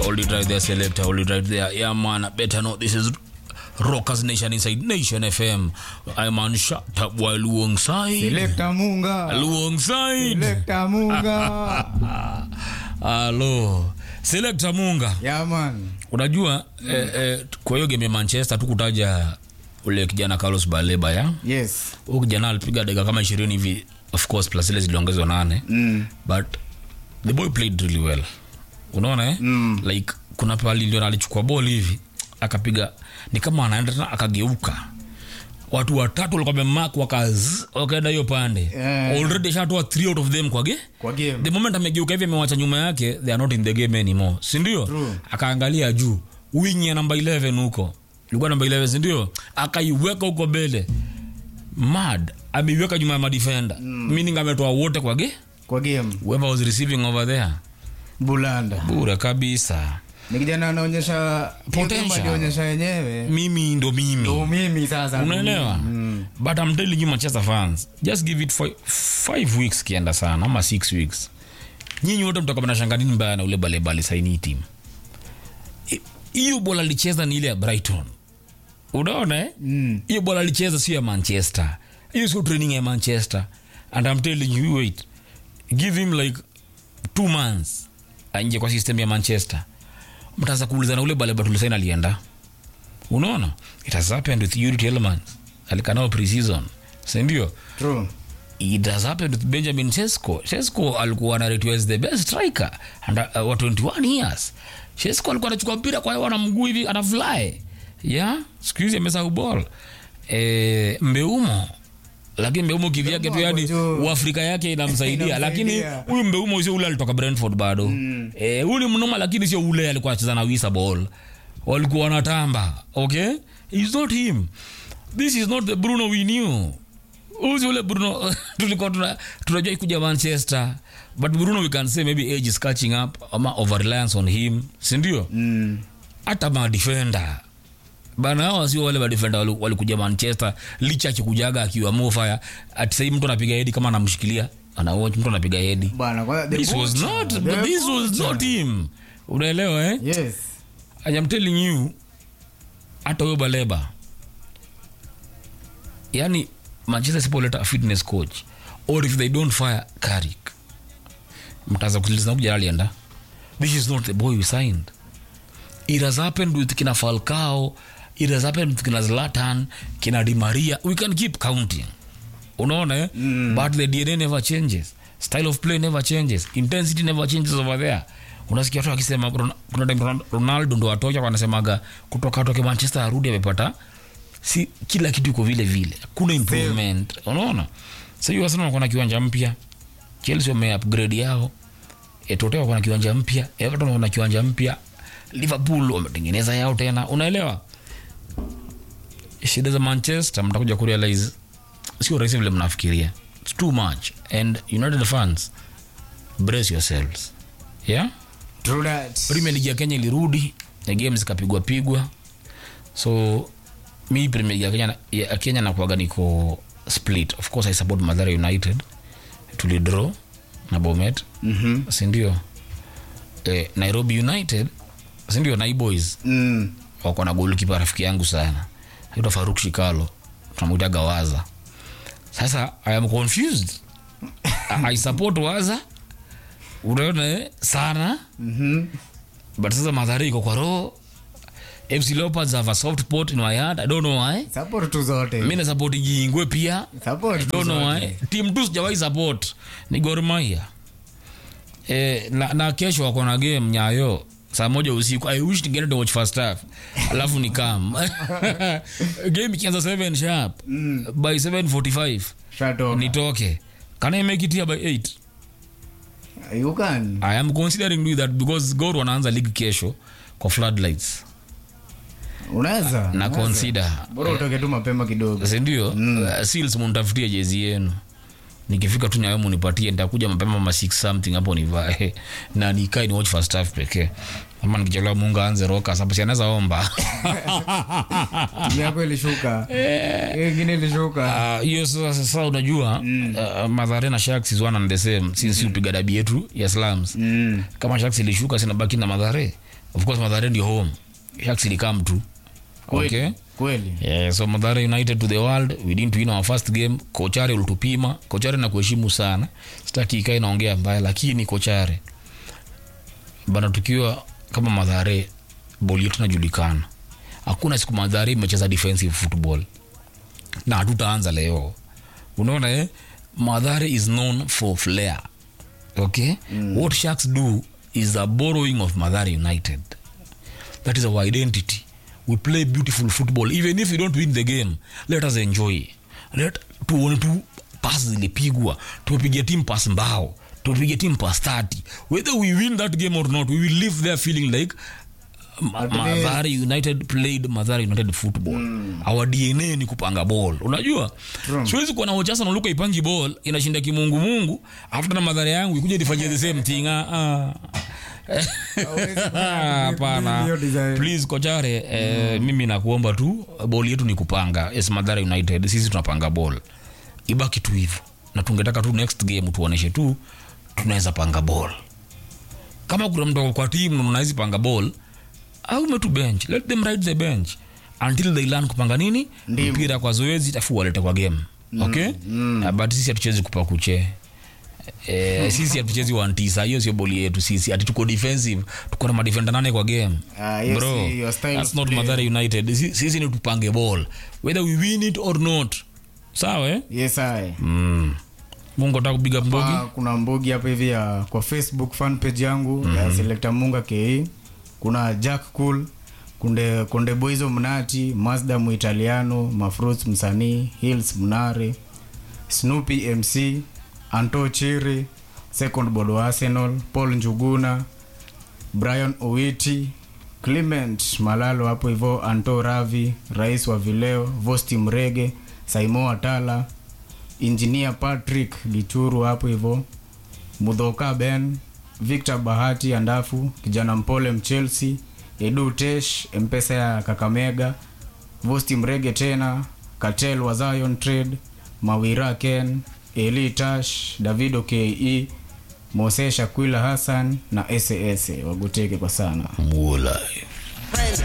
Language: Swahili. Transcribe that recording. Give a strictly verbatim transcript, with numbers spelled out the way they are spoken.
Hold it right there, selector. Hold it right there. Yeah, man. Better know this is Rockers Nation inside Nation F M. I'm on shut up while Luong Sai. Selector Munga. Luong Sai. Selector Munga. Hello. Selector Munga. Yeah, man. Unajua mm. eh, eh, kwa hiyo game ya Manchester tukutaja ule kijana Carlos Baleba ya? Yes. Huyo kijana alipiga dakika kama ishirini hivi, of course plus ile ziliongezwa nane. Mm. But the boy played really well. Unaona eh? Mm. Like kuna pali ndio alichukua ball hivi akapiga ni kama anaenda tena akageuka. Watu watatu walikuwa wamemark wakaz wakaenda hiyo pande. Yeah. Already shatoa three out of them kwa game. Kwa game. The moment amegeuka hivi amewacha nyuma yake, they are not in the game anymore. Si ndio? Akaangalia juu. Wing ya number eleven huko. Ilikuwa number eleven, si ndio? Akaiweka huko mbele. Mad. Ameiweka nyuma ya madefender. Mm. Meaning ametoa wote kwa game. Kwa game. Whoever was receiving over there. Bulanda. Bure kabisa. Ni kijana anaonyesha potential, anaonyesha yenyewe. Mimi ndo mimi. Ndo mimi sasa. Unaelewa? Mm. But I'm telling you Manchester fans, just give it five, five weeks kienda sana ama six weeks. Nyinyi wote mtakuwa mnashangaa nini mbaya na ule Baleba alisaini team. Hiyo bola alicheza ni ile ya Brighton. Unaona eh? Mm. Hiyo bola alicheza sio ya Manchester. Hiyo sio training ya Manchester. And I'm telling you wait. Give him like two months. Anje kwa system ya Manchester. Mtaanza kuuliza na ule Baleba tulisaini alienda. Unaona? It has happened with Yuri Tielemans. Alikanao pre-season. Si ndio? True. It has happened with Benjamin Sesko. Sesko alikuwa anarated as the best striker under uh, twenty-one years. Sesko alikuwa anachukua mpira kwa hewa na mguu hivi ana fly. Yeah? Siku hizi amesahau ball. Eh, Mbeumo. Lakini Mbeumo kivyake tu yani Uafrika yake inamsaidia. Lakini huyu Mbeumo sio ule alitoka Brentford bado. Mm. Eh, ule mnoma lakini sio ule alikuwa anacheza na Wisa ball. Walikuwa wanatamba. Okay? It's not him. This is not the Bruno we knew. Uzi ule Bruno tulikuwa tunajua kuja Manchester, but Bruno we can say maybe age is catching up ama over reliance on him, si ndio? Mm. Hata ma defender bana hao sio wale ma defender walikuja Manchester licha akikujaga akiwa mofaya at say mtu anapiga head kama anamshikilia anaoa mtu anapiga head bana. This was not but this was not him. Unaelewa eh? Yes. I am telling you hata huyo Baleba yani Manchester sipoleta fitness coach or if they don't fire Carrick mtaanza kuuliza kuja alienda. This is not the boy we signed. It has happened with kina Falcao, it has happened with kina Zlatan, kina Di Maria. We can keep counting. Unaona eh? Mm. But the D N A never changes. Style of play never changes. Intensity never changes over there. Unasikia watu wakisema kuna time Ronaldo ndo atoka wanasemaga kutoka toke Manchester arudi amepata si kila kitu iko vile vile. Kuna improvement. Unaona? Sasa hiyo Arsenal wako na kiwanja mpya. Chelsea wame upgrade yao. Tottenham wako na kiwanja mpya. Everton wako na kiwanja mpya. Liverpool wametengeneza yao tena. Unaelewa? Shida za Manchester mtakuja ku realize sio rahisi vile mnafikiria. It's too much. And United fans, brace yourselves. Yeah? True that. Premier League ya Kenya ilirudi, na games zikapigwa pigwa. So mi Premier League ya Kenya ya Kenya na kuaga niko split. Of course I support Mathare United. Tuli draw na Bomet. Mhm. Si ndio? Eh, Nairobi United, si ndio na boys. Mm. Wako na goalkeeper rafiki yangu sana. Anaitwa Faruk Shikalo. Tunamuita Gawaza. Sasa I am confused. I support Waza. Unaona sana. Mhm. But sasa Mathare iko kwa roho. F C Leopards have a soft spot in my heart. I don't know why. Support tu zote. Mimi na support Ingwe pia. Support. I don't know why. Team tu sijawahi support ni Gor Mahia. Eh na, na kesho wako na game Nyayo saa moja usiku. I wish to get to watch first half. Alafu ni kam. Game ikianza seven sharp. Mm. By seven forty-five. Shadow. Nitoke. Can I make it here by eight? You can. I am considering doing that because Gor wanaanza league kesho kwa Floodlights. Unaweza na consider bora utoke tu mapema kidogo. Sasa ndio mm. uh, Seals mnitafutie jezi yenu. Nikifika tu Nyayo mnipatie, nitakuja mapema ma six something hapo nivae na nikae ni watch first half pekee. Ama nikichelewa Mungu aanze roka sababu si anaweza omba. Timu yako ilishuka. Eh, ingine ilishuka. Hiyo uh, sasa sasa unajua mm. uh, Mathare na Sharks is one and the same since mm. upiga dabi yetu ya slums. Mm. Kama Sharks ilishuka sina baki na Mathare. Of course Mathare ndio home. Sharks ilikam tu. Okay. Kweli. Yeah, so Mathare United to the world. We didn't win our first game. Kochare ulitupima. Kochare na kuheshimu sana. Sitaki ikae naongea mbaya lakini Kochare bana tukiwa kama Mathare ball yetu inajulikana. Hakuna siku Mathare imecheza defensive football. Na hatutaanza leo. Unaona eh? Mathare is known for flair. Okay? Mm. What Sharks do is a borrowing of Mathare United. That is our identity. We play beautiful football. Even if we don't win the game, let us enjoy. Let tuone tu pass zilipigwa. Tupigie team pass mbao. Tupigie team pass thirty. Whether we win that game or not, we will live there feeling like Mathare United played Mathare United football. Mm. Our D N A ni kupanga ball. Unajua? Siwezi kuwa na hoja sana Luka ipangi ball inashinda kimungu mungu. After na Mathare yangu ikuje difanye the same thing. Ah. Hapana. Please Kochare, eh, mm. mimi nakuomba tu ball yetu ni kupanga. Yes, Mathare United sisi tunapanga ball. Ibaki tu hivyo. Na tungetaka tu next game tuoneshe tu tunaweza panga ball. Kama kuna mtu kwa team na unaweza panga ball, au umetu bench, let them ride the bench until they learn kupanga nini mpira kwa zoezi tafu walete kwa game. Okay? Mm. Uh, but sisi hatuchezi kupakuche. Eh, sisi hatuchezi one tisa, hiyo sio boli yetu sisi. Ati tuko defensive, tuko na madefender nane kwa game. Uh, yes, bro, that's not Mathare United. Sisi ni tupange ball whether we win it or not. Sawa eh? Yes I. Mm. Mungu nataka kupiga Mbogi. Ah, kuna Mbogi hapa hivi kwa Facebook fan page yangu mm-hmm. ya Selector Munga K. Kuna Jack Cool, kunde konde Boizo Mnati, Mazda Muitaliano, Mafruits Msanii, Hills Mnare, Snoopy M C, Anto Chiri, Second Bodo Arsenal, Paul Njuguna, Brian Owiti, Clement Malalo hapo hivyo, Anto Ravi, Rais wa Vileo, Vosti Mrege, Saimo Atala, Engineer Patrick Gichuru hapo hivyo, Mudhoka Ben, Victor Bahati Andafu, kijana mpole Mchelsea, Edu Tesh, Mpesa ya Kakamega, Vosti Mrege tena, Katel wa Zion Trade, Mawira Ken, Eli Tash, Davido K E, Mose Shakwila Hassan na S S. Waguteke kwa sana. Mula.